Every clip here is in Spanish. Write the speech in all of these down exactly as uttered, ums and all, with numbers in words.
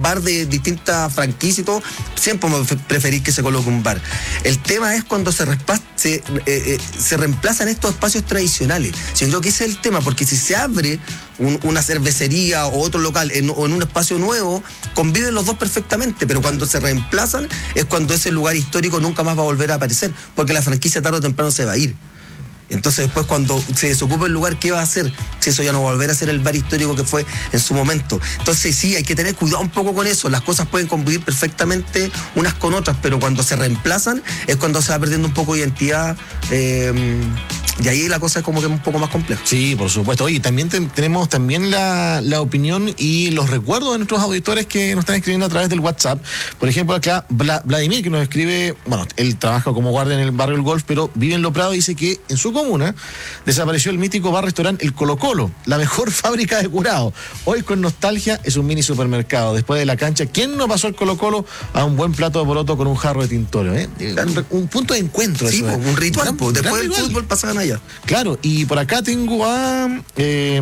bar de distintas franquicias y todo, siempre vamos a preferir que se coloque un bar. El tema es cuando se, respa- se, eh, eh, se reemplazan estos espacios tradicionales. Yo creo que ese es el tema, porque si se abre un, una cervecería o otro local en, o en un espacio nuevo, conviven los dos perfectamente, pero cuando se reemplazan es cuando ese lugar histórico nunca más va a volver a aparecer, porque la franquicia tarde o temprano se va a ir. Entonces después cuando se desocupe el lugar, ¿qué va a hacer? Si eso ya no va a volver a ser el bar histórico que fue en su momento. Entonces sí, hay que tener cuidado un poco con eso. Las cosas pueden convivir perfectamente unas con otras, pero cuando se reemplazan es cuando se va perdiendo un poco de identidad, eh, y ahí la cosa es como que un poco más compleja. Sí, por supuesto. Oye, también te, tenemos también la, la opinión y los recuerdos de nuestros auditores que nos están escribiendo a través del WhatsApp. Por ejemplo, acá Vla, Vladimir, que nos escribe, bueno, él trabaja como guardia en el barrio El Golf, pero vive en Lo Prado, y dice que en su comuna desapareció el mítico bar-restaurante El Colo Colo, la mejor fábrica de curado. Hoy con nostalgia es un mini supermercado. Después de la cancha, ¿quién no pasó el Colo Colo a un buen plato de poroto con un jarro de tintorio? ¿eh? Un, un punto de encuentro. Sí, eso, pues, un ritual. Gran, pues, después gran del ritual. fútbol pasaban allá. Claro, y por acá tengo a eh,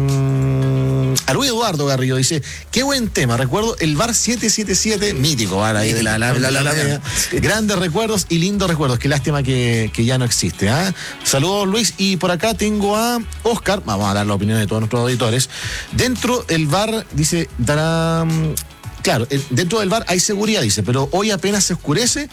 a Luis Eduardo Garrido, dice, qué buen tema, recuerdo el bar siete siete siete, mítico bar ahí de la Alameda, la, la, la, la, grandes recuerdos y lindos recuerdos, qué lástima que, que ya no existe. ¿eh? Saludos, Luis, y por acá tengo a Oscar, vamos a dar la opinión de todos nuestros auditores. Dentro del bar, dice, dará... Claro, dentro del bar hay seguridad, dice, pero hoy apenas se oscurece,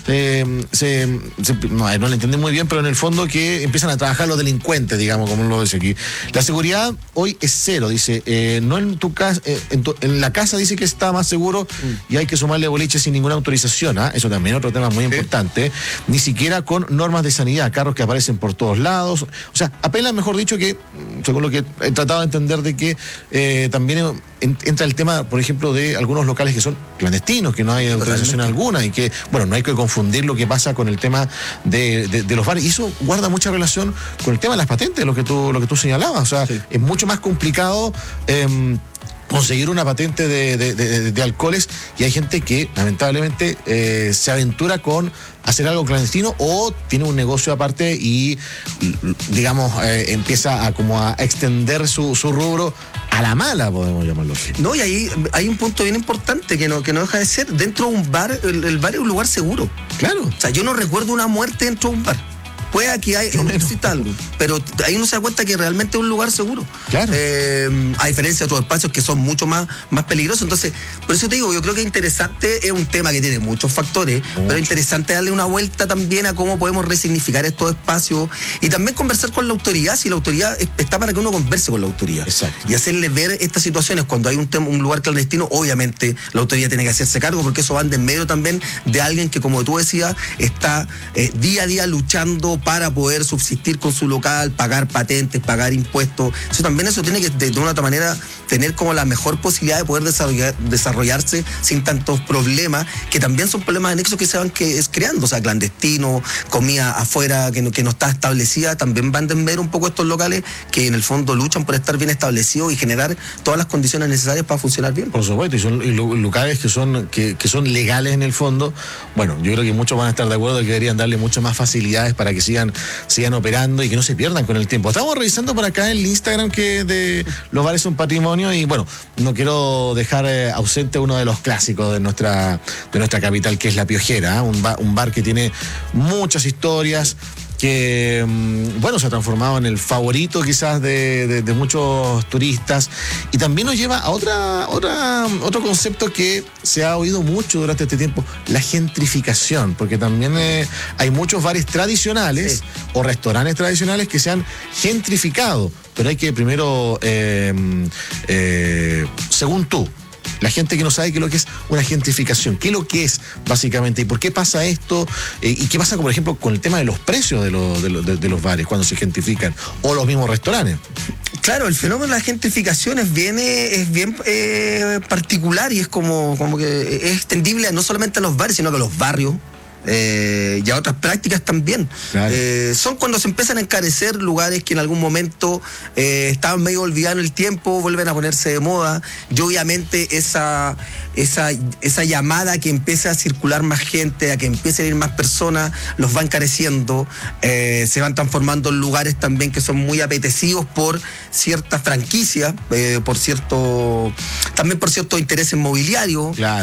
eh, se, se, no, no lo entendí muy bien, pero en el fondo que empiezan a trabajar los delincuentes, digamos, como lo dice aquí. La seguridad hoy es cero, dice, eh, no en tu casa, eh, en, tu, en la casa dice que está más seguro mm. y hay que sumarle boliches sin ninguna autorización, ¿eh? Eso también es otro tema muy ¿Sí? importante, ni siquiera con normas de sanidad, carros que aparecen por todos lados, o sea, apenas mejor dicho que, según lo que he tratado de entender, de que eh, también entra el tema, por ejemplo, de algunos locales que son clandestinos, que no hay autorización alguna y que, bueno, no hay que confundir lo que pasa con el tema de, de, de los bares. Y eso guarda mucha relación con el tema de las patentes, lo que tú, lo que tú señalabas. O sea, sí. es mucho más complicado eh, conseguir una patente de, de, de, de alcoholes, y hay gente que lamentablemente eh, se aventura con hacer algo clandestino o tiene un negocio aparte y, digamos, eh, empieza a como a extender su, su rubro a la mala, podemos llamarlo así. No, y ahí hay un punto bien importante que no, que no deja de ser, dentro de un bar, el, el bar es un lugar seguro. Claro. O sea, yo no recuerdo una muerte dentro de un bar. Puede que hay, exista algo, pero ahí uno se da cuenta que realmente es un lugar seguro. Claro. Eh, a diferencia de otros espacios que son mucho más, más peligrosos. Entonces, por eso te digo, yo creo que es interesante, es un tema que tiene muchos factores, Mucho. pero es interesante darle una vuelta también a cómo podemos resignificar estos espacios y también conversar con la autoridad, si la autoridad está para que uno converse con la autoridad. Exacto. Y hacerle ver estas situaciones. Cuando hay un, tema, un lugar clandestino, obviamente la autoridad tiene que hacerse cargo, porque eso va de en medio también de alguien que, como tú decías, está eh, día a día luchando para poder subsistir con su local, pagar patentes, pagar impuestos. Eso también eso tiene que, de, de una otra manera, tener como la mejor posibilidad de poder desarrollar, desarrollarse sin tantos problemas, que también son problemas anexos que se van que, es creando, o sea, clandestino, comida afuera que no, que no está establecida, también van de ver un poco estos locales que en el fondo luchan por estar bien establecidos y generar todas las condiciones necesarias para funcionar bien. Por supuesto, y son y locales que son, que, que son legales en el fondo. Bueno, yo creo que muchos van a estar de acuerdo que deberían darle muchas más facilidades para que sigan sigan operando y que no se pierdan con el tiempo. Estamos revisando por acá el Instagram que de los bares son patrimonio y bueno, no quiero dejar eh, ausente uno de los clásicos de nuestra de nuestra capital, que es La Piojera, ¿eh? un, bar, un bar que tiene muchas historias, que, bueno, se ha transformado en el favorito quizás de, de, de muchos turistas, y también nos lleva a otra, otra, otro concepto que se ha oído mucho durante este tiempo, la gentrificación, porque también eh, hay muchos bares tradicionales sí. o restaurantes tradicionales que se han gentrificado, pero hay que primero, eh, eh, según tú, la gente que no sabe qué es lo que es una gentrificación, qué es lo que es básicamente y por qué pasa esto, eh, y qué pasa, por ejemplo, con el tema de los precios de, lo, de, lo, de, de los bares cuando se gentrifican, o los mismos restaurantes. Claro, el fenómeno de la gentrificación es bien, es bien eh, particular y es como, como que es extendible no solamente a los bares, sino que a los barrios. Eh, y a otras prácticas también. Claro. Eh, son cuando se empiezan a encarecer lugares que en algún momento eh, estaban medio olvidados en el tiempo, vuelven a ponerse de moda, y obviamente esa, esa, esa llamada a que empiece a circular más gente, a que empiecen a ir más personas, los va encareciendo, eh, se van transformando en lugares también que son muy apetecidos por ciertas franquicias, eh, por cierto, también por ciertos intereses mobiliarios. Claro.